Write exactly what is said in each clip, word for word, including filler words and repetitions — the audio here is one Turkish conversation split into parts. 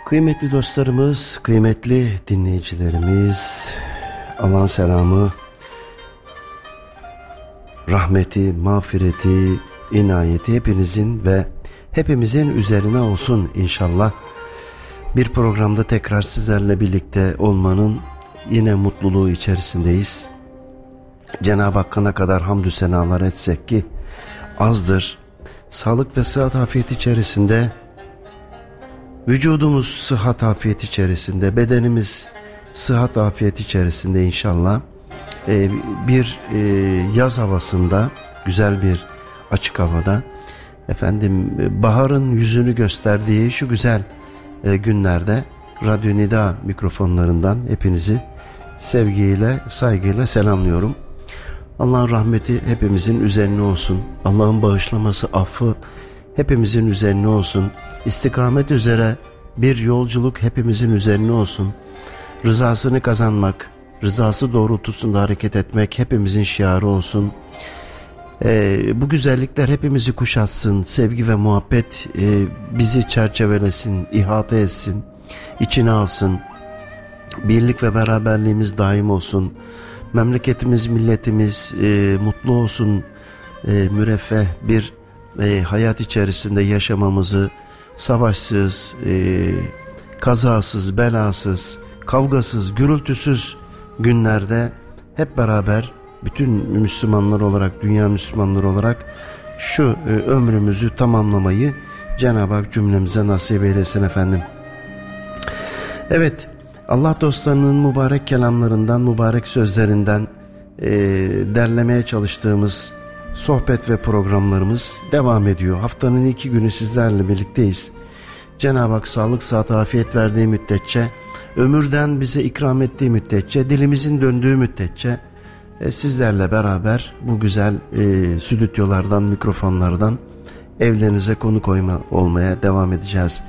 Kıymetli dostlarımız, kıymetli dinleyicilerimiz, Allah'ın selamı, rahmeti, mağfireti, inayeti hepinizin ve hepimizin üzerine olsun inşallah. Bir programda tekrar sizlerle birlikte olmanın yine mutluluğu içerisindeyiz. Cenab-ı Hakk'a ne kadar hamdü senalar etsek ki azdır. Sağlık ve sıhhat afiyet içerisinde, vücudumuz sıhhat afiyet içerisinde, bedenimiz sıhhat afiyet içerisinde inşallah. Ee, bir e, yaz havasında, güzel bir açık havada, efendim baharın yüzünü gösterdiği şu güzel e, günlerde Radyo Nida mikrofonlarından hepinizi sevgiyle, saygıyla selamlıyorum. Allah'ın rahmeti hepimizin üzerine olsun. Allah'ın bağışlaması, affı hepimizin üzerine olsun. İstikamet üzere bir yolculuk hepimizin üzerine olsun. Rızasını kazanmak, rızası doğrultusunda hareket etmek hepimizin şiarı olsun. Ee, bu güzellikler hepimizi kuşatsın. Sevgi ve muhabbet e, bizi çerçevelesin, ihata etsin, içine alsın. Birlik ve beraberliğimiz daim olsun. Memleketimiz, milletimiz e, mutlu olsun. E, müreffeh bir e, hayat içerisinde yaşamamızı savaşsız, e, kazasız, belasız, kavgasız, gürültüsüz günlerde hep beraber bütün Müslümanlar olarak, dünya Müslümanları olarak şu e, ömrümüzü tamamlamayı Cenab-ı Hak cümlemize nasip eylesin efendim. Evet, Allah dostlarının mübarek kelamlarından, mübarek sözlerinden e, derlemeye çalıştığımız sohbet ve programlarımız devam ediyor. Haftanın iki günü sizlerle birlikteyiz. Cenab-ı Hak sağlık, sıhhat, afiyet verdiği müddetçe, ömürden bize ikram ettiği müddetçe, dilimizin döndüğü müddetçe e, sizlerle beraber bu güzel e, stüdyolardan, mikrofonlardan evlerinize konuk koyma, olmaya devam edeceğiz.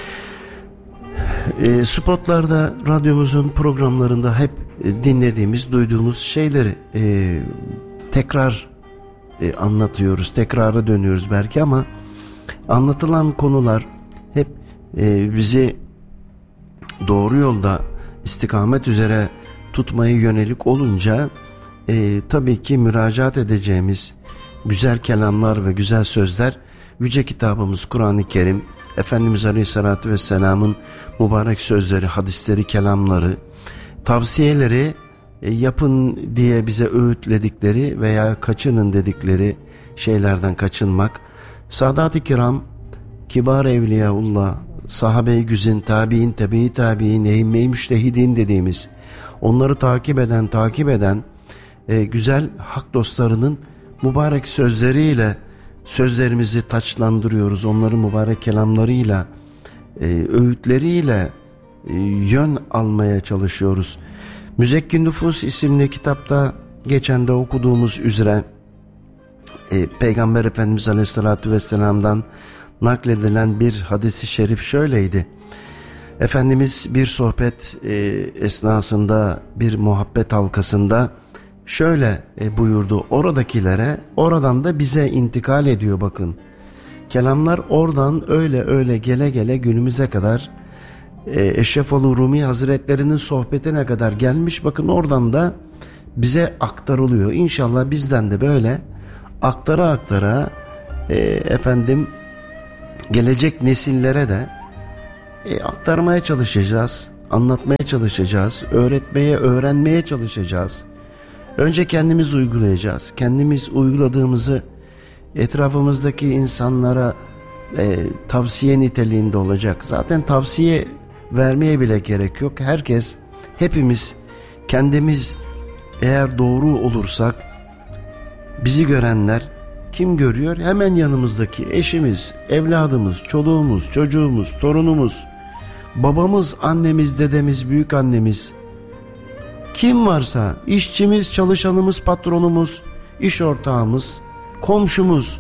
E, spotlarda, radyomuzun programlarında hep e, dinlediğimiz, duyduğumuz şeyleri e, tekrar e, anlatıyoruz, tekrara dönüyoruz belki ama anlatılan konular hep e, bizi doğru yolda istikamet üzere tutmaya yönelik olunca e, tabii ki müracaat edeceğimiz güzel kelamlar ve güzel sözler yüce kitabımız Kur'an-ı Kerim, Efendimiz Aleyhisselatü Vesselam'ın mübarek sözleri, hadisleri, kelamları, tavsiyeleri, e, yapın diye bize öğütledikleri veya kaçının dedikleri şeylerden kaçınmak, Sadat-ı Kiram, Kibar Evliyaullah, sahabe-i güzin, tabi'in, tabi-i tabi'in, eğimme-i müştehidin dediğimiz, onları takip eden, takip eden e, güzel hak dostlarının mübarek sözleriyle sözlerimizi taçlandırıyoruz. Onların mübarek kelamlarıyla, e, öğütleriyle e, yön almaya çalışıyoruz. Müzekkin Nüfus isimli kitapta geçen de okuduğumuz üzere e, Peygamber Efendimiz Aleyhisselatü Vesselam'dan nakledilen bir hadis-i şerif şöyleydi. Efendimiz bir sohbet e, esnasında, bir muhabbet halkasında şöyle e, buyurdu. Oradakilere, oradan da bize intikal ediyor bakın. Kelamlar oradan öyle öyle gele gele günümüze kadar e, Eşrefoğlu Rumi Hazretlerinin sohbetine kadar gelmiş. Bakın oradan da bize aktarılıyor. İnşallah bizden de böyle aktara aktara e, efendim gelecek nesillere de e, aktarmaya çalışacağız, anlatmaya çalışacağız, öğretmeye, öğrenmeye çalışacağız. Önce kendimiz uygulayacağız. Kendimiz uyguladığımızı etrafımızdaki insanlara e, tavsiye niteliğinde olacak. Zaten tavsiye vermeye bile gerek yok. Herkes, hepimiz kendimiz eğer doğru olursak, bizi görenler kim görüyor? Hemen yanımızdaki eşimiz, evladımız, çoluğumuz, çocuğumuz, torunumuz, babamız, annemiz, dedemiz, büyük annemiz, kim varsa, işçimiz, çalışanımız, patronumuz, iş ortağımız, komşumuz.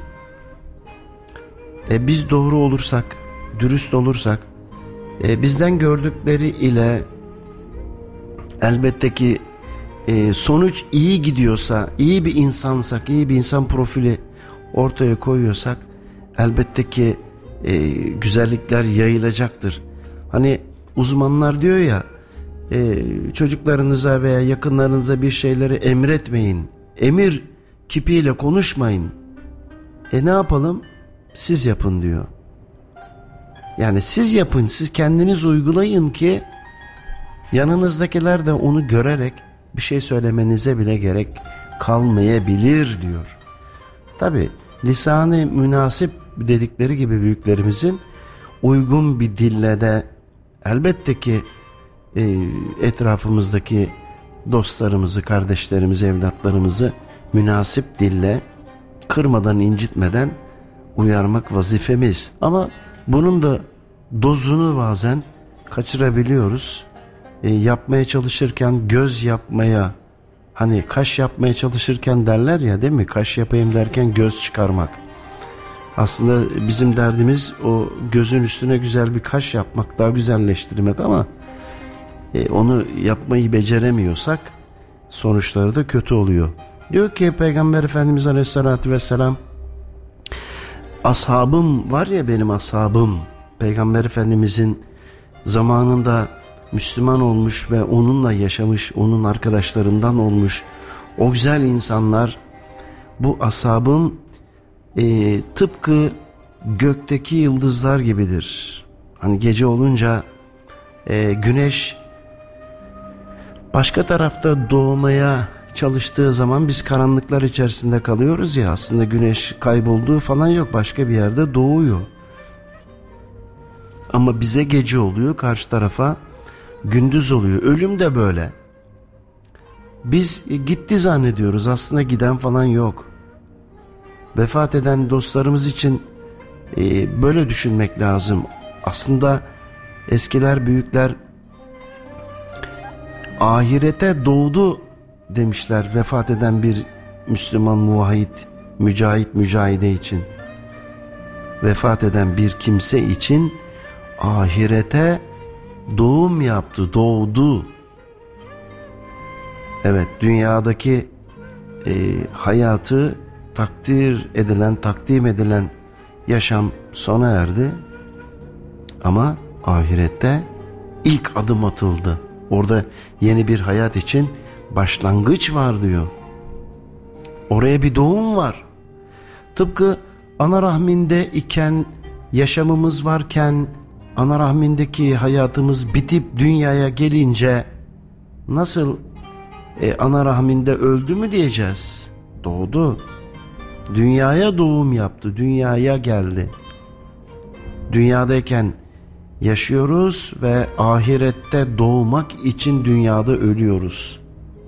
E, biz doğru olursak, dürüst olursak, e, bizden gördükleri ile elbette ki e, sonuç iyi gidiyorsa, iyi bir insansak, iyi bir insan profili ortaya koyuyorsak, elbette ki e, güzellikler yayılacaktır. Hani uzmanlar diyor ya, e, çocuklarınıza veya yakınlarınıza bir şeyleri emretmeyin. Emir kipiyle konuşmayın. E ne yapalım? Siz yapın diyor. Yani siz yapın, siz kendiniz uygulayın ki yanınızdakiler de onu görerek bir şey söylemenize bile gerek kalmayabilir diyor. Tabi lisan-ı münasip dedikleri gibi büyüklerimizin uygun bir dille de elbette ki e, etrafımızdaki dostlarımızı, kardeşlerimizi, evlatlarımızı münasip dille kırmadan, incitmeden uyarmak vazifemiz. Ama bunun da dozunu bazen kaçırabiliyoruz. E, yapmaya çalışırken göz yapmaya, hani kaş yapmaya çalışırken derler ya, değil mi? Kaş yapayım derken göz çıkarmak. Aslında bizim derdimiz o gözün üstüne güzel bir kaş yapmak, daha güzelleştirmek ama e, onu yapmayı beceremiyorsak sonuçları da kötü oluyor. Diyor ki Peygamber Efendimiz Aleyhisselatü Vesselam, ashabım var ya, benim ashabım, Peygamber Efendimizin zamanında Müslüman olmuş ve onunla yaşamış, onun arkadaşlarından olmuş o güzel insanlar, bu ashabım e, tıpkı gökteki yıldızlar gibidir. Hani gece olunca e, güneş başka tarafta doğmaya çalıştığı zaman biz karanlıklar içerisinde kalıyoruz ya, aslında güneş kaybolduğu falan yok, başka bir yerde doğuyor. Ama bize gece oluyor, karşı tarafa gündüz oluyor. Ölüm de böyle. Biz gitti zannediyoruz, aslında giden falan yok. Vefat eden dostlarımız için e, böyle düşünmek lazım. Aslında eskiler, büyükler ahirete doğdu demişler vefat eden bir Müslüman, muvahhid, mücahit, mücahide için. Vefat eden bir kimse için ahirete doğum yaptı, doğdu. Evet, dünyadaki e, hayatı takdir edilen, takdim edilen yaşam sona erdi. Ama ahirette ilk adım atıldı. Orada yeni bir hayat için başlangıç var diyor. Oraya bir doğum var. Tıpkı ana rahminde iken, yaşamımız varken, ana rahmindeki hayatımız bitip dünyaya gelince nasıl e, ana rahminde öldü mü diyeceğiz? Doğdu. Dünyaya doğum yaptı, dünyaya geldi. Dünyadayken yaşıyoruz ve ahirette doğmak için dünyada ölüyoruz.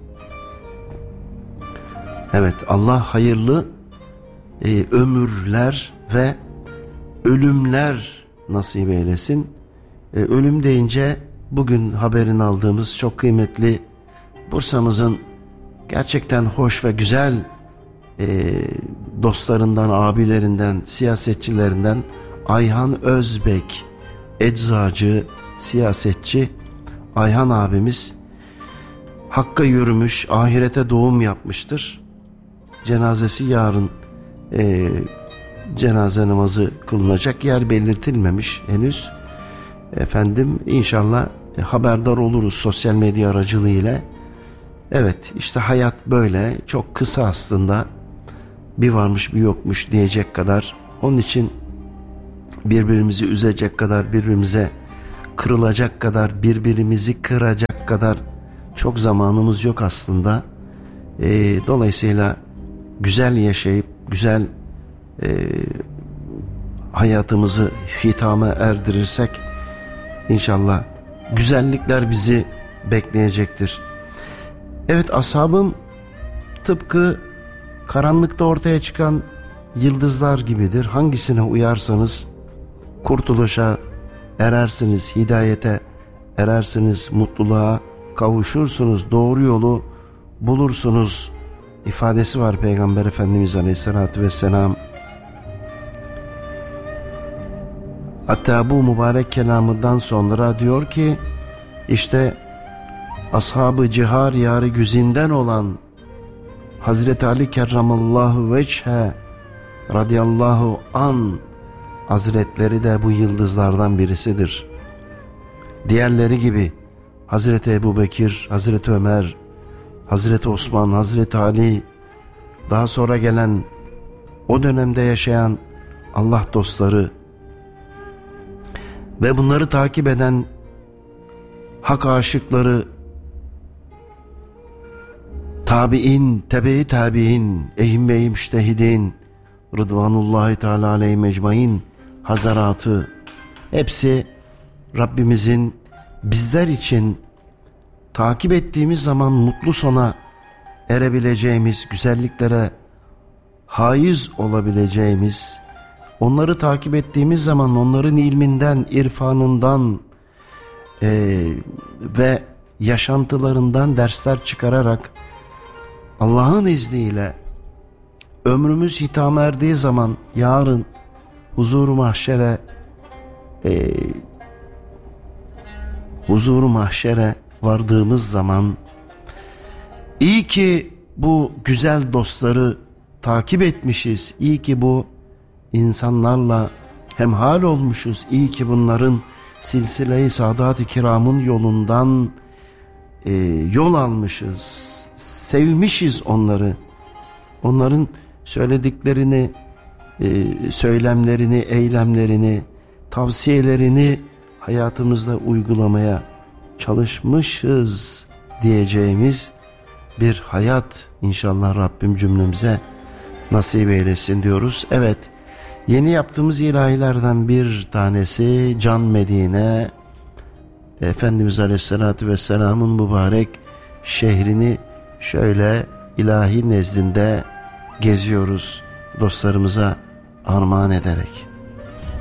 Evet, Allah hayırlı e, ömürler ve ölümler nasip eylesin. E, ölüm deyince bugün haberini aldığımız çok kıymetli Bursa'mızın gerçekten hoş ve güzel e, dostlarından, abilerinden, siyasetçilerinden Ayhan Özbek, eczacı, siyasetçi Ayhan abimiz Hakk'a yürümüş, ahirete doğum yapmıştır. Cenazesi yarın e, cenaze namazı kılınacak, yer belirtilmemiş henüz. Efendim inşallah e, haberdar oluruz sosyal medya aracılığıyla. Evet, işte hayat böyle, çok kısa aslında, bir varmış bir yokmuş diyecek kadar, onun için birbirimizi üzecek kadar, birbirimize kırılacak kadar, birbirimizi kıracak kadar çok zamanımız yok aslında. E, dolayısıyla güzel yaşayıp güzel e, hayatımızı hitama erdirirsek inşallah güzellikler bizi bekleyecektir. Evet, ashabım tıpkı karanlıkta ortaya çıkan yıldızlar gibidir. Hangisine uyarsanız kurtuluşa erersiniz, hidayete erersiniz, mutluluğa kavuşursunuz, doğru yolu bulursunuz ifadesi var Peygamber Efendimiz Aleyhisselatü Vesselam. Hatta bu mübarek kelamından sonra diyor ki, işte ashab-ı cihar yarı güzinden olan Hazreti Ali kerramallahu veçhe radıyallahu an hazretleri de bu yıldızlardan birisidir. diğerleri gibi Hazreti Ebubekir, Hazreti Ömer, Hazreti Osman, Hazreti Ali, daha sonra gelen o dönemde yaşayan Allah dostları ve bunları takip eden hak aşıkları, tabi'in, tebe-i tabi'in, ehimme-i müştehidin, Rıdvanullahi Teala aleyhim ecmain hazaratı, hepsi Rabbimizin bizler için takip ettiğimiz zaman mutlu sona erebileceğimiz, güzelliklere haiz olabileceğimiz, onları takip ettiğimiz zaman onların ilminden, irfanından e, ve yaşantılarından dersler çıkararak Allah'ın izniyle ömrümüz hitam erdiği zaman yarın huzur-u mahşere e, huzur-u mahşere vardığımız zaman iyi ki bu güzel dostları takip etmişiz, iyi ki bu insanlarla hemhal olmuşuz, iyi ki bunların silsile-i Sadat-ı Kiram'ın yolundan e, yol almışız, sevmişiz onları, onların söylediklerini, e, söylemlerini, eylemlerini, tavsiyelerini hayatımızda uygulamaya çalışmışız diyeceğimiz bir hayat inşallah Rabbim cümlemize nasip eylesin diyoruz. Evet, yeni yaptığımız ilahilerden bir tanesi Can Medine, Efendimiz Aleyhisselatü Vesselam'ın mübarek şehrini şöyle ilahi nezdinde geziyoruz dostlarımıza armağan ederek.